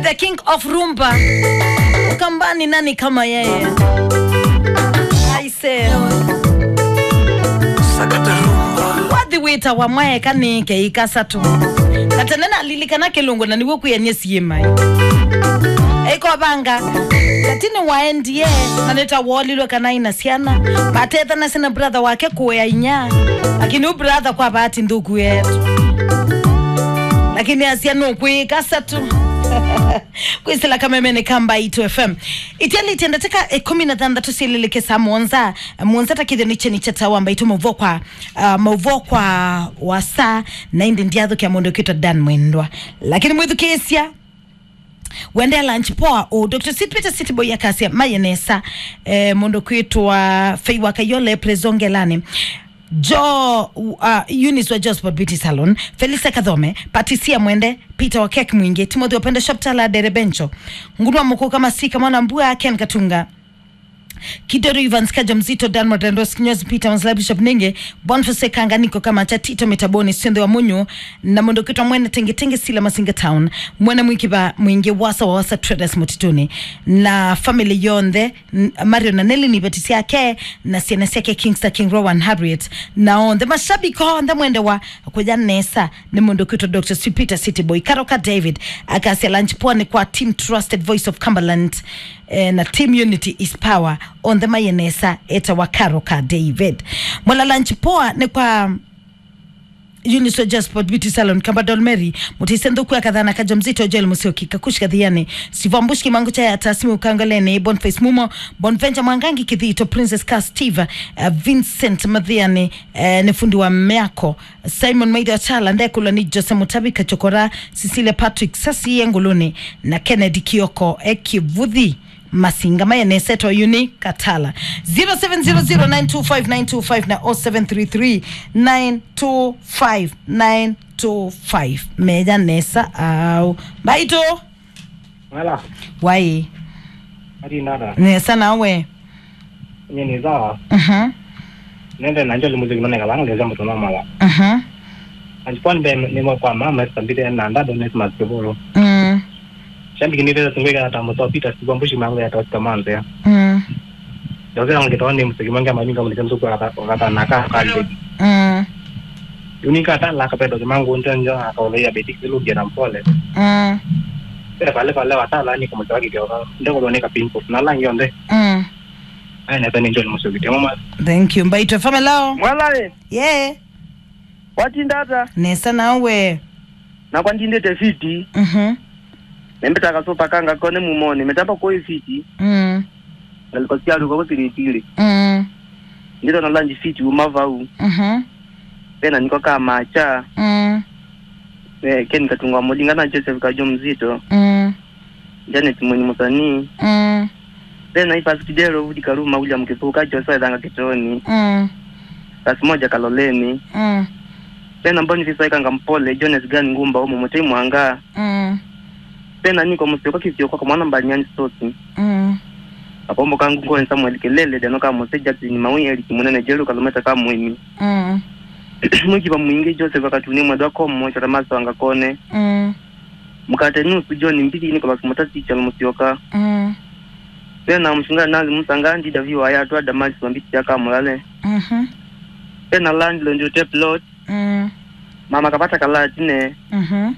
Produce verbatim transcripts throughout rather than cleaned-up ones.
the king of rumba. Ukambani nani kama yeye? I say sakata rumba. Wadi wita wa mwae kanike ikasatu. Katanena lilikana kelungo na niwe kuyanyesi yemai. Eko banga. Katini waendie naneta walilo kana inasiana. Bateta na sina brother wake kuwe inya. Lakini u brother kwa bahati ndugu yetu. Lakini asiano kwe kasatu. Kwisila kama mene kamba itu F M. Itiali itendateka e kumi na thanda tusililike sa mwonza. Mwonza takide niche niche tawamba itu muvokwa uh, muvokwa wasa na indi ndiadho kia mondo kito Dan Mwendwa. Lakini mwithu kesia wende lunch poa o Doctor Sid Peter City Boy yakasia mayenesa eh, mondo kito wa feiwa kayole prezongelani. Jo uh, Eunice wa Josport Beauty Salon, Felisa Kadhome, Patricia Mwende, Peter wa Kek Mwingi, Timothy wa Penda Shop Tala Derebencho, Ngurwa Moko kama sika mwana mbua Ken Katunga, Kidoru Evans Kaja Mzito, Dan Mordendos, Kinyozi Peter Wanzla Bishop Ninge, Bonfose Kanganiko kama Chatito Metaboni, Sende wa Munyu, na Mondo Kito Mwene Tenge Tenge Sila Masinga Town, Mwene Mwikiba Mwingi Wasa wa Wasa Traders Motituni, na Family Yonde, Mario na Nelly ni betisi yake, na sienesi yake Kingsta King Rowan Harriet, na onde mashabiko onda mwende wa kuja nesa, ni Mondo Kito Doctor Sid Peter City Boy, Karoka David, akasi lunch poa ni kwa Team Trusted Voice of Cumberland, eh, na Team Unity is Power, on the mayenesa eta wakaroka David. Mwala lunch poa ni kwa Eunice Josport Beauty Salon kamba Dolmeri mutisendo kwa kadhana kaja Mzito Joel Musioki kakushika dhiyane Sivambushki mangucha ya tasimi ukangalene Bonface Mumo Bonvenja Mwangangi Kithito Princess Car Steve uh, Vincent Madhiane uh, nefundi wa Meako Simon Maida Chala Ndekula ni Jose Mutabika Chokora Cecilia Patrick Sasi Yenguluni na Kennedy Kioko Eki Vudhi Masinga mayenesa to uni Katala zero seven zero zero nine two five nine two five na zero seven three three nine two five nine two five meja nesa au baito wala wai hadi nada nesa nawe nyeni za mhm nende nanjo limuziki none kabanga leza mtu na mala mhm anjipon be nimo kwa mama sabide na ndado net maskebolo mhm Shambi kinile tungweka hata mtoa Peter Sibambushi mangu ya tosta manze. Mhm. Ndio ngetaone msiki manga manyinga mlitemzu kwa kata naka kale. Mhm. Unika hata la kapedo mangu ntenjo akaolea betiki lugia na mpole. Mhm. Pele pale pale watala ni kumtoa kigao. Ndio kuoneka pinko na langi onde. Mhm. Ai na tani njoo msiki mama. Thank you mbaito famelo. Mwalae. Yeah. Wati ndata. Nesa nawe. Na kwa ndinde te fiti. Mhm. Nembeta kasopa kanga kone mumone metapa kwa fiti. Mhm. Nalikosia luko kusilipili. Mhm. Ndito na lanji fiti umavau. Mhm. Pena niko kama cha. Mhm. Eh Ken Katunga Modinga na Joseph Kajo Mzito. Mhm. Janet Mwenye Musani. Mhm. Pena ipa Kidero udi Karuma William Kipuka Joseph Danga Kitoni. Mhm. Kasi moja Kaloleni. Mhm. Pena mboni fisai kanga mpole Jones Gan Ngumba umo motei mwanga. Mhm. Pena niko musiko kisiyoko kwa mwana mbanyani sosi. Mhm. Apombo kangu kwa Samuel Kelele deno kama Moseja ni mawi eli kimunene jelu kalometa kama mwimi. Mhm. Mwiki ba mwingi Joseph akatuni mwadwa kwa mmoja ramaso wangakone. Mhm. Mkate nusu John mbili niko basi mutati cha musioka. Mhm. Pena mshunga nazi musangandi Davi wa ya atwa damasi wambiti ya kama mulale. Mhm. Pena land lonjo tape lot. Mhm. Mama kapata kalatine. Mhm.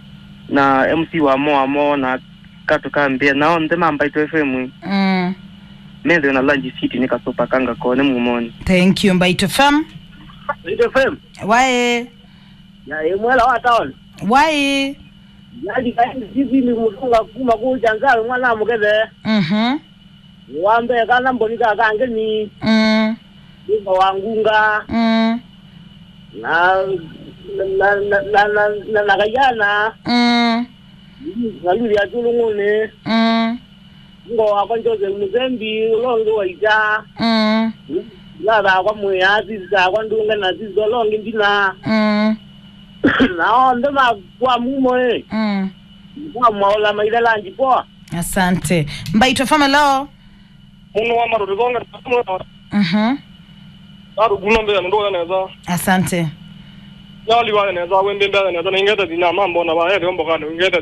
Na M C wa mo amo na kato kambia na on tema mbaito F M. Mhm. Mende na lanji city nika sopa kanga kone mumoni. Thank you mbaito fam. Ito F M. Wae. Ya yemwela wa town. Wae. Yadi kaini sisi ni mutunga kuma kujanzalo mwana mukeze. Mhm. Wambe kana mbonika kange ni. Mhm. Ngo wangunga. Mhm. Na na na na na na na kayana. Mhm. Ngaluli ya tulungune. Mhm. Ngo akonjoze muzembi longo waija. Mhm. Yada kwa muyazi za kwa ndunga na zizo longo ndina. Mhm. Na ndo ma kwa mumo eh. Mhm. Kwa maola maila lanji poa. Asante. Mbaito famelo. Muno wa maru rizonga tamo. Mhm. Aru gunombe ndo yanaweza. Asante. Yali wale naweza wende ndani naweza ingeta dina mambo na baadhi ya mambo kana ingeta